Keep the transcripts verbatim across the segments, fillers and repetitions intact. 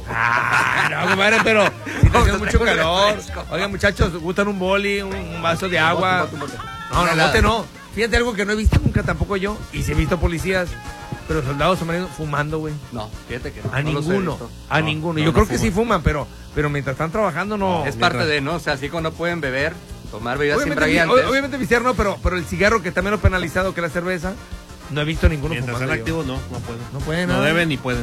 Ah, no, compadre, pero si está haciendo mucho calor. Oigan, muchachos, ¿gustan un boli, un, un vaso de agua? Un bote, un bote. No, no, bote no. Fíjate algo que no he visto nunca tampoco yo. Y sí he visto policías, pero soldados submarinos fumando, güey. No, fíjate que no. A no los he ninguno, visto. a No, ninguno. no, Yo no creo que fuman. sí fuman, pero, pero mientras están trabajando no. Es parte de, ¿no? O sea, así como no pueden beber, tomar bebidas Obviamente, embriagantes. obviamente pistear no, pero, pero el cigarro, que está menos penalizado que la cerveza, no he visto ninguno Mientras fumando. están activos, no, no pueden. No pueden, No ¿no? deben ni pueden.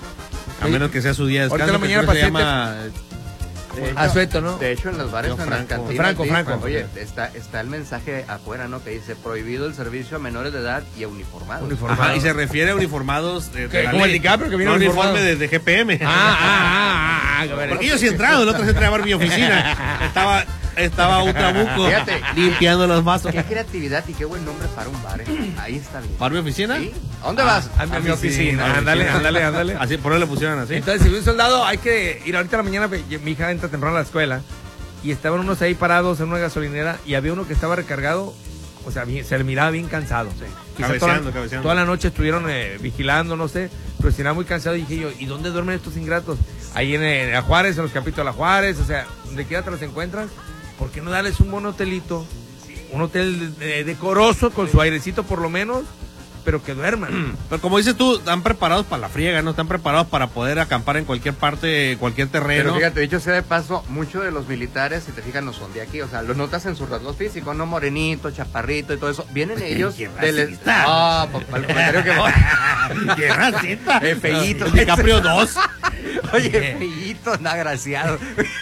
A Oye, menos que sea su día de ahorita descanso. en la mañana que creo que se paciente- llama... De hecho, Asueto, ¿no? De hecho, en los bares, Yo, en las Franco. cantinas, Franco, sí, Franco. oye, está, está el mensaje afuera, ¿no? Que dice prohibido el servicio a menores de edad y a uniformados. Uniformado. Ajá, y se refiere a uniformados de, de ¿Qué? la Como el ley. DiCaprio que viene no uniformado. uniforme de, de G P M. Ah, ah, ah, ah, ah, Porque yo sí he entrado, el otro se entraba a mi oficina. Estaba, estaba un trabuco Fíjate. limpiando los vasos. Qué creatividad y qué buen nombre para un bar, ¿eh? Ahí está bien. ¿Para mi oficina? ¿Sí? ¿A dónde vas? A mi, a mi oficina. Ándale, ándale, ándale. Así, por eso le pusieron así. Entonces, si ve un soldado, hay que ir ahorita a la mañana. Mi hija entra temprano a la escuela y estaban unos ahí parados en una gasolinera y había uno que estaba recargado, o sea, bien- se le miraba bien cansado. Quizá Cabeceando, toda, cabeceando. toda la noche estuvieron eh, vigilando, no sé, pero se era muy cansado y dije yo, ¿y dónde duermen estos ingratos? Ahí en, eh, a Juárez, en los capitos de la Juárez, o sea, donde quiera te los encuentras, ¿por qué no darles un buen hotelito? Un hotel eh, decoroso, con su airecito por lo menos, pero que duerman. Pero como dices tú, están preparados para la friega, ¿no? Están preparados para poder acampar en cualquier parte, cualquier terreno. Pero fíjate, dicho sea de paso, muchos de los militares, si te fijas, no son de aquí. O sea, los notas en sus rasgos físicos, no morenito, chaparrito y todo eso. Vienen ellos Qué del... racista. Ah, papá, el comentario que voy. ¡Qué racista! Eh, feíto. El DiCaprio dos. Oye, feíto, nada graciado.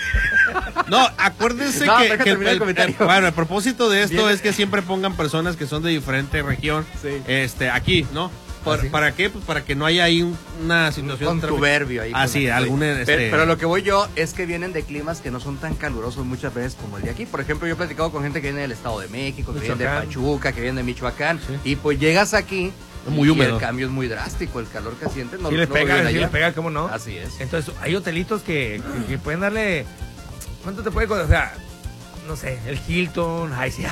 No, acuérdense No, que, deja que el, terminar el el- comentario. el- bueno, el propósito de esto Viene- es que siempre pongan personas que son de diferente región, Sí. este, aquí, ¿no? Por- ¿Ah, sí? ¿Para qué? Pues para que no haya ahí un- una situación Contuberbio ahí. Ah, con sí, el- algún, Pero, este- pero lo que voy yo es que vienen de climas que no son tan calurosos muchas veces como el de aquí. Por ejemplo, yo he platicado con gente que viene del Estado de México, que viene de Michoacán. Pachuca, que viene de Michoacán. Y pues llegas aquí Es muy y húmedo. el cambio es muy drástico. El calor que sientes no, Sí les no lo pega, viven sí allá. les pega, ¿cómo no? Así es. Entonces, hay hotelitos que, que, que pueden darle. ¿Cuánto te puede costar? O sea, no sé, el Hilton, ay, sí,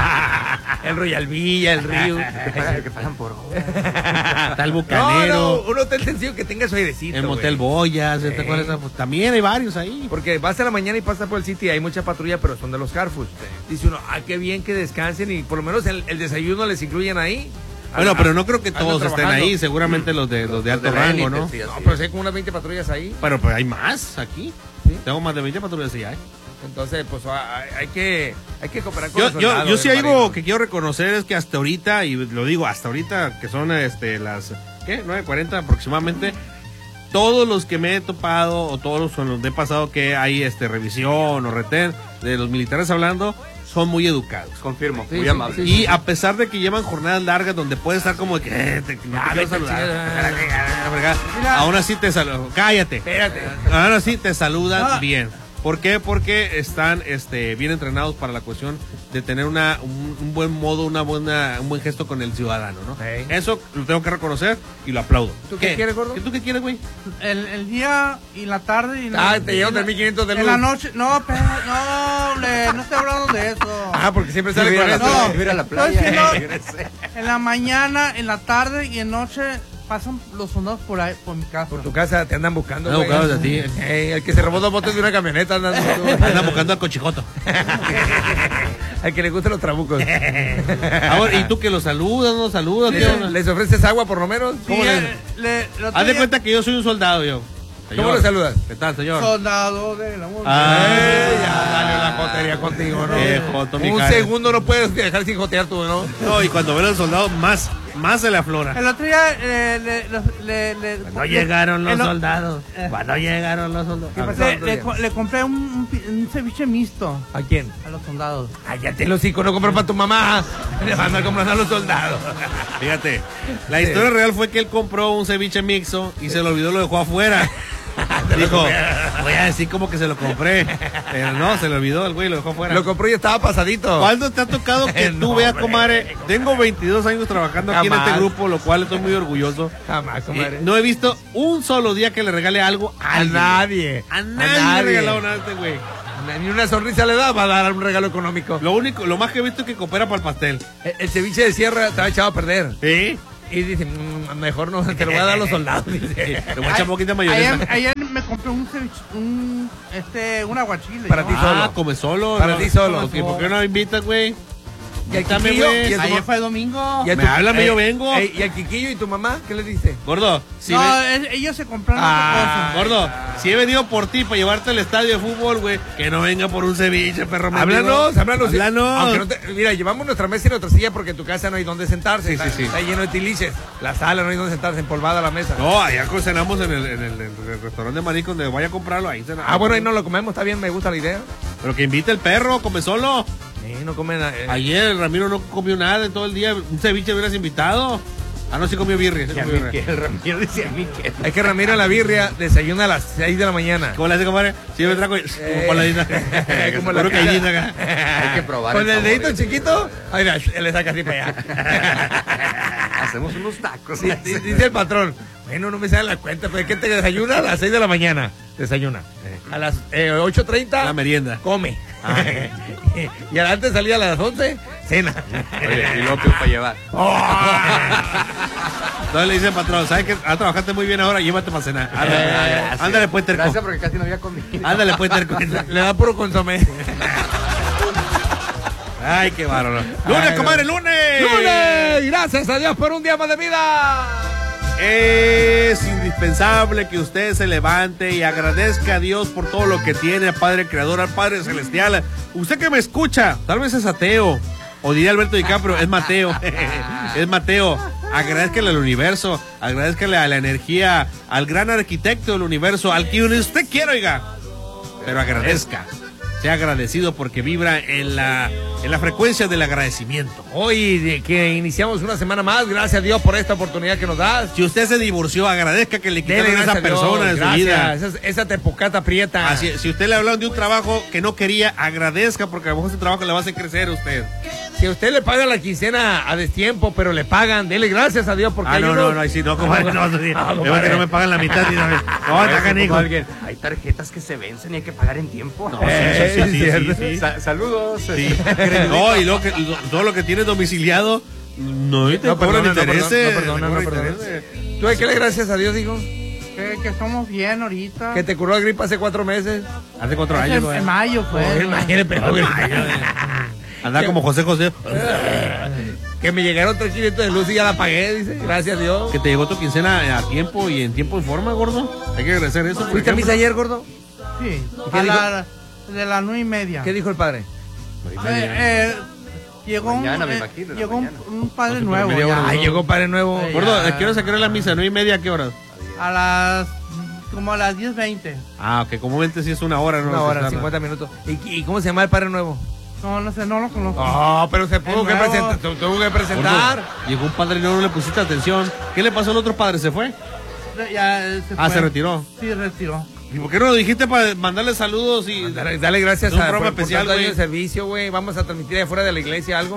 el Royal Villa, el Río. Que pagan, que pagan por hora. Está el No, Bucanero, no, un hotel sencillo que tenga su airecito. el Motel güey. Boyas, ¿te Sí. acuerdas? Pues también hay varios ahí. Porque vas a la mañana y pasas por el sitio y hay mucha patrulla, pero son de los Carrefour. Dice uno, ah, qué bien que descansen y por lo menos el, el desayuno les incluyen ahí. Bueno, Ah, pero no creo que andan todos estén trabajando. ahí, seguramente los de los de Los alto de la rango, élite, ¿no? sí, así No, es. pero sí hay como unas veinte patrullas ahí. Pero pues hay más aquí. ¿Sí? Tengo más de veinte patrullas allá. ¿eh? Entonces, pues hay, hay que hay que cooperar con Yo, los yo, soldados, yo sí el algo marino. que quiero reconocer es que hasta ahorita, y lo digo hasta ahorita, que son este las, ¿qué? nueve cuarenta aproximadamente, todos los que me he topado o todos los con los que he pasado que hay este revisión o retén de los militares hablando, son muy educados. Confirmo, Sí, muy sí, amable. sí. Y a pesar de que llevan jornadas largas donde puede estar como que eh, te, no te Ah, quiero vete, saludar, chingada. aún así te saludan, cállate. Espérate. Aún así te saludan Ah. bien. ¿Por qué? Porque están este, bien entrenados para la cuestión de tener una, un, un buen modo, una buena, un buen gesto con el ciudadano, ¿no? Ey. Eso lo tengo que reconocer y lo aplaudo. ¿Tú qué quieres, gordo? ¿Tú qué quieres, güey? El, el día y la tarde y la, Ah, te llevan y la- de mil quinientos de En luz. la noche, no, pero, no, hombre, no estoy hablando de eso. Ah, porque siempre sale Mira con la eso. playa, No. mira la Estoy playa. diciendo- Regrese. En la mañana, en la tarde y en noche pasan los soldados por ahí, por mi casa. Por tu casa te andan buscando. Andan güey. buscando a ti. Ey, el que se robó dos botes de una camioneta andan. Andan buscando al cochijoto. Al que le gustan los trabucos. Ahora, ¿y tú que los saludas, no saludas? ¿Qué onda? ¿Les, les ofreces agua por lo menos? Sí, ¿Cómo, eh, les- le- el otro Haz de día, cuenta que yo soy un soldado, yo. ¿Cómo Señor, le saludas? ¿Qué tal, señor? soldado de la muerte. Ah. Ey, ya salió la jotería contigo, ¿no? Eh, joto, mi Un cara. segundo no puedes dejar sin jotear tú, ¿no? No, y cuando ven al soldado, más, más se le aflora. El otro día eh, le, le, le, le- Cuando llegaron los el o- soldados. Cuando llegaron los soldados. ¿Qué pasó? le, el otro le día? co- le compré un, un pi- un ceviche mixto ¿A quién? a los soldados. Cállate los hijos, no comprar para tu mamá. Le van a andar comprando a los soldados. Fíjate, la historia real fue que él compró un ceviche mixto y se lo olvidó, lo dejó afuera. Dijo, voy a decir como que se lo compré. Pero no, se le olvidó el güey, lo dejó afuera. Lo compró y estaba pasadito. ¿Cuándo te ha tocado que tú No, veas, hombre. comadre? Tengo veintidós años trabajando aquí en Jamás. este grupo, lo cual estoy muy orgulloso. Jamás, Y comadre. no he visto un solo día que le regale algo a A alguien. nadie. A nadie, le he regalado nada a este güey. Ni una sonrisa le da, va a dar un regalo económico. Lo único, lo más que he visto es que coopera para el pastel. El, el ceviche de sierra estaba echado a perder. ¿Sí? y dice, "Mm, mejor no, te lo voy a dar a los soldados. Dice. Te voy a echar poquita mayonesa. Ayer, ayer me compré un ceviche, un, este, un aguachile. Para ¿no? ti solo. Ah, come solo. Para ¿no? ti solo. Ok, ¿por qué no me invitas, güey? Y el Invítame, Quiquillo, güey. y el- Ayer fue domingo. Y a Me tu- háblame, eh, yo vengo. eh, ¿Y al Quiquillo y tu mamá? ¿Qué le dice? Gordo, si no, ve- es- ellos se compraron Ah, otra cosa. Gordo, si he venido por ti para llevarte al estadio de fútbol, güey, que no venga por un ceviche, perro. mendigo. Háblanos, háblanos. Háblanos. Aunque no te- mira, llevamos nuestra mesa y nuestra silla porque en tu casa no hay donde sentarse. Sí, está, sí, sí. está lleno de tiliches. La sala no hay donde sentarse, empolvada la mesa. No, allá cenamos en el, en el, en el restaurante de marisco donde vaya a comprarlo, ahí cenamos. Ah, bueno, ahí no lo comemos, está bien, me gusta la idea. Pero que invite el perro, come solo. Sí, no comen. Eh. Ayer el Ramiro no comió nada en todo el día. Un ceviche hubieras invitado. Ah, no, sí comió birria. Sí Y a comió mí birria. que el Ramiro dice a mí que. Es que Ramiro en la birria desayuna a las seis de la mañana. ¿Cómo le hace, compadre? Sí, me trajo Eh. con la dita. Como la Puro cara. callito acá. Hay que probar. Con el sabor, dedito ¿eh? chiquito, ay, mira, él le saca así para allá. Hacemos unos tacos. Sí, di- dice el patrón, bueno, no me sale la cuenta, pero es que te desayuna a las seis de la mañana. Desayuna. A las eh, ocho treinta, La merienda. come. Y antes salía a las once, cena. Oye, y lo que para llevar. Entonces le dice el patrón, ¿sabes qué? Ah, trabajaste muy bien ahora, llévate para cenar. Ándale, Gracias. ándale pues, terco. Gracias porque casi no había comido. Ándale pues, terco. Le da puro consomé. Ay, qué bárbaro. ¡Lunes, Ay, comadre, no. lunes! ¡Lunes! Gracias a Dios por un día más de vida. Es indispensable que usted se levante y agradezca a Dios por todo lo que tiene, al Padre Creador, al Padre Celestial. Usted que me escucha, tal vez es ateo, o diría Alberto DiCaprio, es Mateo, es Mateo. Agradezcale al universo, agradezcale a la energía, al gran arquitecto del universo, al que usted quiera, oiga, pero agradezca. Sea agradecido porque vibra en la, en la frecuencia del agradecimiento. Hoy de que iniciamos una semana más, gracias a Dios por esta oportunidad que nos das. Si usted se divorció, agradezca que le quitaron Dele a esa gracias a Dios, persona de su gracias. vida. Esa, esa tepocata prieta. Así es, si usted le hablaron de un trabajo que no quería, agradezca porque a lo mejor ese trabajo le va a hacer crecer a usted. Si a usted le paga la quincena a destiempo, pero le pagan, dele gracias a Dios porque Ah, hay no, unos- no, no, ahí sí, no, compadre, no, no, sí. Ah, Es compadre. que no me pagan la mitad. ni nada. No, Oye, está como canijo. alguien, hay tarjetas que se vencen y hay que pagar en tiempo. No, Eh, sí, sí, sí, cierto. sí, sí. Sa- saludos. Sí. No, y lo que, lo- todo lo que tiene domiciliado, no, y te No, cobran perdona, no, intereses. perdona, no, te perdona, cobran no, perdona. intereses. ¿Tú de qué le gracias a Dios, digo? Que, que estamos bien ahorita. Que te curó la gripa hace cuatro meses. Hace cuatro Es años, en, güey. en mayo fue. Oye, imagínate, pero gripa. Anda como José José. Que me llegaron tres quinientos de luz y ya la pagué, dice. Gracias a Dios. Que te llegó tu quincena a tiempo y en tiempo y forma, gordo. Hay que agradecer eso. por ¿Fuiste a ejemplo. misa ayer, gordo? Sí. qué A dijo? la, de las nueve y media. ¿Qué dijo el padre? Eh, eh, llegó Mañana, un, me eh, imagino, en la llegó un, mañana. un padre No sé, nuevo. pero media ya. hora, Ay, llegó padre nuevo. Sí. Gordo, Ya. ¿a qué hora se quedó la misa? ¿Nueve y media? ¿A qué horas? A las como a las diez veinte. Ah, ok, comúnmente sí es una hora, ¿no? Una hora, Se tarda. cincuenta minutos. ¿Y, y cómo se llama el padre nuevo? No, no sé, no lo conozco. Oh, pero se tuvo El que nuevo. presentar. tu- Tuvo que presentar. Gordo, llegó un padre y no le pusiste atención. ¿Qué le pasó al otro padre? ¿Se fue? Ya, eh, se Ah, fue. se retiró. Sí, retiró. ¿Y por qué no lo dijiste para mandarle saludos y Dale, dale gracias Es un a programa por- por especial, tanto año güey. de servicio, güey. Vamos a transmitir afuera de la iglesia algo.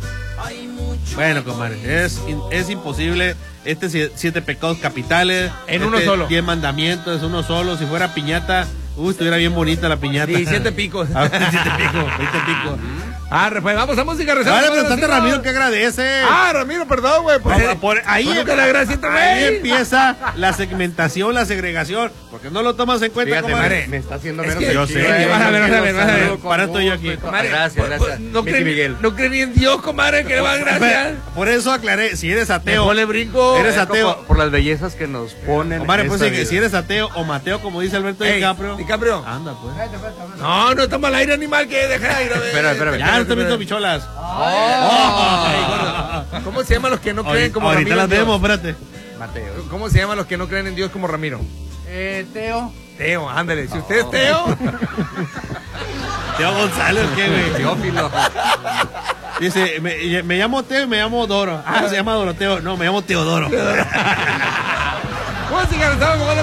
Bueno, comadre, es, in- es imposible. Este sie- siete pecados capitales. En este uno solo. Diez mandamientos, es uno solo. Si fuera piñata, uy, estuviera bien bonita la piñata. diecisiete picos. Ah, diecisiete picos, veinte picos. Ah, pues vamos a música. rezamos, Ahora ahora preguntante sí, Ramiro no. que agradece. Ah, Ramiro, perdón, güey. Pues, Por- por- ahí, ¿por qué te la gracia, ahí güey? empieza la segmentación, la segregación. Porque no lo tomas en cuenta, Fíjate, comadre. madre, me está haciendo Es menos que- Yo el sé. chile, Vas a ver, vas a ver, vas a ver. saludo con Para esto yo gusto y aquí. todo. Comadre, Gracias, pues, gracias. pues, No Mickey creen Miguel. no creen ni en Dios, comadre, que le va a dar gracias. Por eso aclaré, si eres ateo, Mejor le brinco. Eres Eh, ateo. Por, por las bellezas que nos ponen. comadre, en pues esta sí, que vida. si eres ateo o Mateo, como dice Alberto Ey, DiCaprio. DiCaprio. Anda, pues. No, no estamos al aire, animal, que deja de ir a ver. Espera, espera, Ya no estoy viendo bicholas. Ay, gordo. ¿Cómo se llaman los que no creen Ahorita, como ahorita Ramiro? las en Dios? vemos, espérate. Mateo. ¿Cómo se llaman los que no creen en Dios como Ramiro? Eh, Teo. Teo, ándale. Si usted es Teo, Teo González, ¿qué, güey? Teófilo. Dice, me, me llamo Teo y me llamo Doro. Ah, se llama Doroteo. No, me llamo Teodoro. música, estamos con